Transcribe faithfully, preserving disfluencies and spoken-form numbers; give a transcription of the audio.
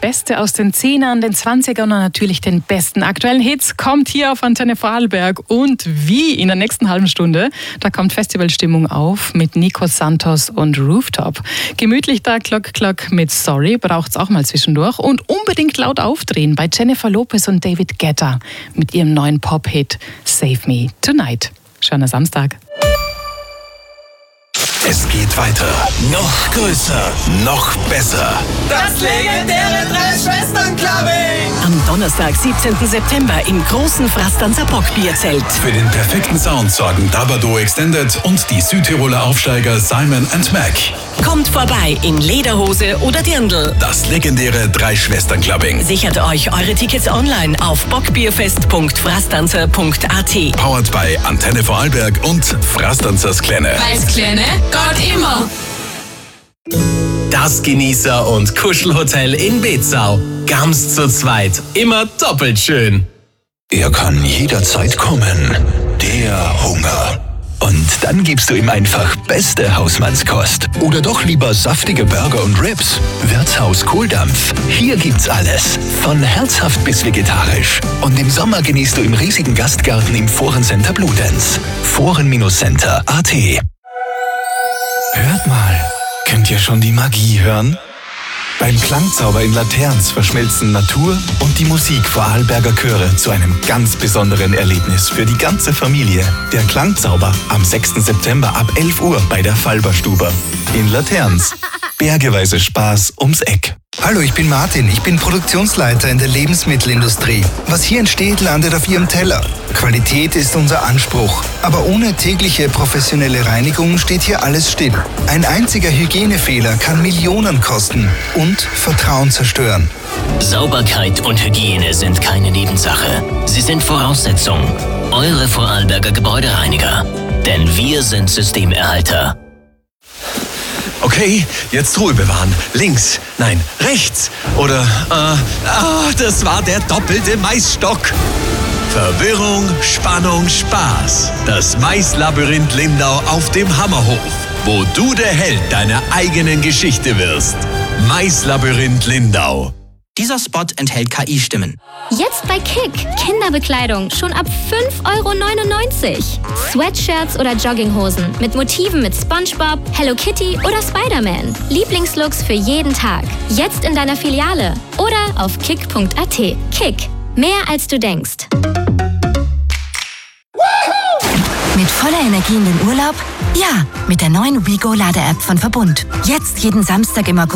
Beste aus den Zehnern, den Zwanzigern und natürlich den besten aktuellen Hits kommt hier auf Antenne Vorarlberg. Und wie in der nächsten halben Stunde, da kommt Festivalstimmung auf mit Nico Santos und Rooftop. Gemütlich da Glock Glock mit Sorry braucht's auch mal zwischendurch. Und unbedingt laut aufdrehen bei Jennifer Lopez und David Guetta mit ihrem neuen Pop-Hit Save Me Tonight. Schöner Samstag. Es geht weiter. Noch größer, noch besser. Das legendäre Drei-Schwestern-Clubbing! Am Donnerstag, siebzehnten September im großen Frastanzer Bockbierzelt. Für den perfekten Sound sorgen Dabado Extended und die Südtiroler Aufsteiger Simon and Mac. Kommt vorbei in Lederhose oder Dirndl. Das legendäre Drei-Schwestern-Clubbing. Sichert euch eure Tickets online auf bockbierfest punkt frastanzer punkt a t. Powered by Antenne Vorarlberg und Frastanzers Kleine. Weil's Kleine geht immer. Das Genießer- und Kuschelhotel in Betzau. Ganz zu zweit. Immer doppelt schön. Er kann jederzeit kommen. Der Hunger. Und dann gibst du ihm einfach beste Hausmannskost. Oder doch lieber saftige Burger und Ribs. Wirtshaus Kohldampf. Hier gibt's alles. Von herzhaft bis vegetarisch. Und im Sommer genießt du im riesigen Gastgarten im Forencenter Bludenz. Foren-Center punkt a t. Hört mal, könnt ihr schon die Magie hören? Beim Klangzauber in Laterns verschmelzen Natur und die Musik Vorarlberger Chöre zu einem ganz besonderen Erlebnis für die ganze Familie. Der Klangzauber am sechsten September ab elf Uhr bei der Falberstube in Laterns. Bergeweise Spaß ums Eck. Hallo, ich bin Martin. Ich bin Produktionsleiter in der Lebensmittelindustrie. Was hier entsteht, landet auf Ihrem Teller. Qualität ist unser Anspruch. Aber ohne tägliche professionelle Reinigung steht hier alles still. Ein einziger Hygienefehler kann Millionen kosten und Vertrauen zerstören. Sauberkeit und Hygiene sind keine Nebensache. Sie sind Voraussetzung. Eure Vorarlberger Gebäudereiniger. Denn wir sind Systemerhalter. Okay, jetzt Ruhe bewahren. Links, nein, rechts. Oder, äh, ah, das war der doppelte Maisstock. Verwirrung, Spannung, Spaß. Das Maislabyrinth Lindau auf dem Hammerhof, wo du der Held deiner eigenen Geschichte wirst. Maislabyrinth Lindau. Dieser Spot enthält K I-Stimmen. Jetzt bei Kick. Kinderbekleidung schon ab fünf Euro neunundneunzig. Sweatshirts oder Jogginghosen mit Motiven mit SpongeBob, Hello Kitty oder Spider-Man. Lieblingslooks für jeden Tag. Jetzt in deiner Filiale oder auf kick punkt a t. Kick. Mehr als du denkst. Mit voller Energie in den Urlaub? Ja, mit der neuen WeGo Lade-App von Verbund. Jetzt jeden Samstag im August